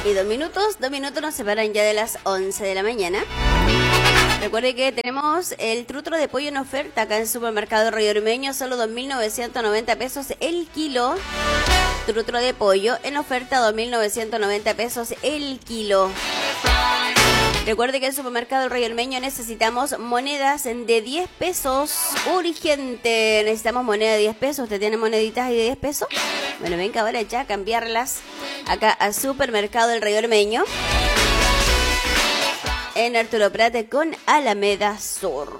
Y 2 minutos nos separan ya de las 11 de la mañana. Recuerde que tenemos el trutro de pollo en oferta acá en el supermercado Río Ormeño, solo 2.990 pesos el kilo. Trutro de pollo en oferta, 2.990 pesos el kilo. Recuerde que en el supermercado Río Ormeño necesitamos monedas de 10 pesos urgente. Necesitamos moneda de 10 pesos. ¿Usted tiene moneditas de 10 pesos? Bueno, venga ahora ya a cambiarlas acá al supermercado del Río Ormeño. En Arturo Prat con Alameda Sur.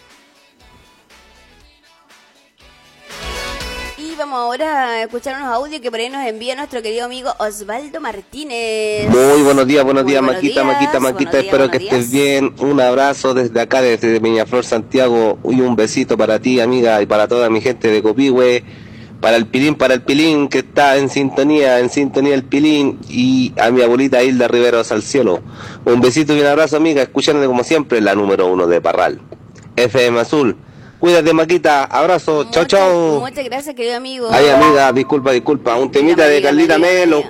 Y vamos ahora a escuchar unos audios que por ahí nos envía nuestro querido amigo Osvaldo Martínez. Muy buenos días, Maquita, espero que estés bien. Un abrazo desde acá, desde Peñaflor, Santiago, y un besito para ti, amiga, y para toda mi gente de Copihue. Para el Pilín que está en sintonía el Pilín, y a mi abuelita Hilda Riveros al cielo. Un besito y un abrazo, amiga, escuchándote como siempre, la número 1 de Parral, FM Azul. Cuídate, Maquita, abrazo, chao. Muchas gracias, querido amigo. Ay, amiga, disculpa, un temita de Carlita Melo,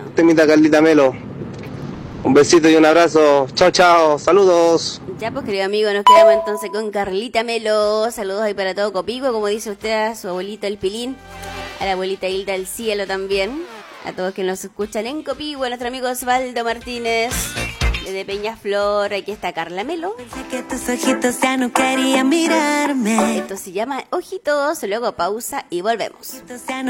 Un besito y un abrazo, chao, saludos. Ya pues, querido amigo, nos quedamos entonces con Carlita Melo. Saludos ahí para todo Copihue, como dice usted, a su abuelito el Pilín, a la abuelita Hilda del cielo también, a todos que nos escuchan en Copihue, a nuestro amigo Osvaldo Martínez desde Peñaflor. Aquí está Carla Melo. Pensé que tus ojitos ya no querían mirarme. Esto se llama Ojitos, luego pausa y volvemos.